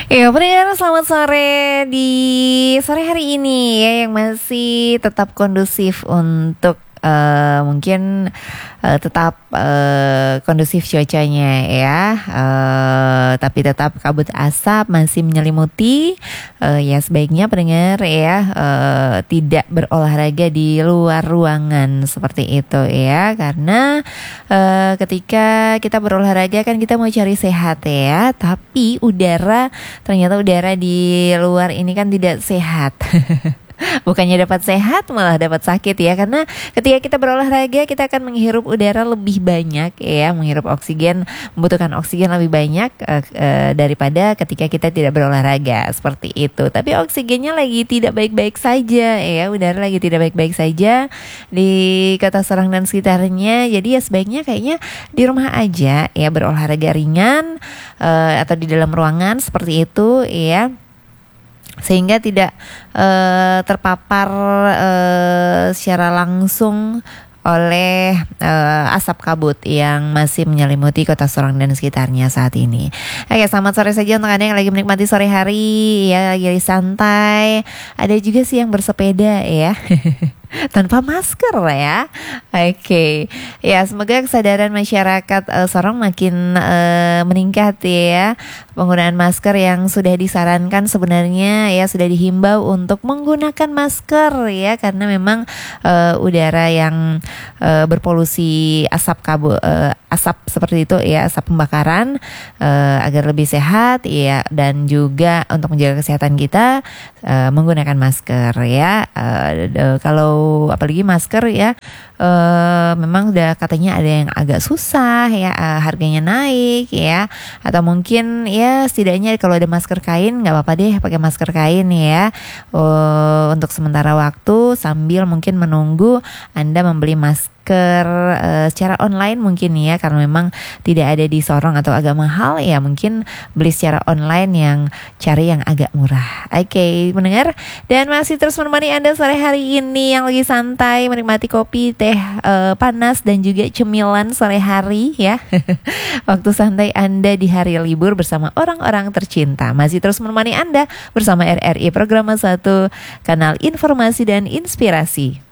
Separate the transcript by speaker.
Speaker 1: Ya, pendengar selamat sore di sore hari ini ya yang masih tetap kondusif untuk mungkin tetap kondusif cuacanya ya, tapi tetap kabut asap masih menyelimuti. Ya sebaiknya pendengar ya tidak berolahraga di luar ruangan seperti itu ya, karena ketika kita berolahraga kan kita mau cari sehat ya, tapi ternyata udara di luar ini kan tidak sehat. Bukannya dapat sehat malah dapat sakit ya, karena ketika kita berolahraga kita akan menghirup udara lebih banyak ya, menghirup oksigen, membutuhkan oksigen lebih banyak daripada ketika kita tidak berolahraga seperti itu. Tapi oksigennya lagi tidak baik-baik saja ya, udara lagi tidak baik-baik saja di Kota Sorong dan sekitarnya. Jadi ya sebaiknya kayaknya di rumah aja ya, berolahraga ringan atau di dalam ruangan seperti itu ya, sehingga tidak terpapar secara langsung oleh asap kabut yang masih menyelimuti Kota Sorong dan sekitarnya saat ini. Oke, selamat sore saja untuk Anda yang lagi menikmati sore hari ya, lagi santai. Ada juga sih yang bersepeda ya. Tanpa masker ya. Oke. Ya, semoga kesadaran masyarakat Sorong makin meningkat ya. Penggunaan masker yang sudah disarankan sebenarnya ya, sudah dihimbau untuk menggunakan masker ya, karena memang udara yang berpolusi asap seperti itu ya, asap pembakaran, agar lebih sehat ya, dan juga untuk menjaga kesehatan kita menggunakan masker ya. Kalau apalagi masker ya, memang udah katanya ada yang agak susah ya, harganya naik ya, atau mungkin ya setidaknya kalau ada masker kain nggak apa-apa deh pakai masker kain ya, untuk sementara waktu sambil mungkin menunggu Anda membeli masker secara online mungkin ya, karena memang tidak ada di Sorong atau agak mahal ya, mungkin beli secara online, yang cari yang agak murah. Oke, pendengar, dan masih terus menemani Anda sore hari ini yang lagi santai menikmati kopi, teh panas dan juga cemilan sore hari ya. Waktu santai Anda di hari libur bersama orang-orang tercinta. Masih terus menemani Anda bersama RRI Programa 1, kanal informasi dan inspirasi.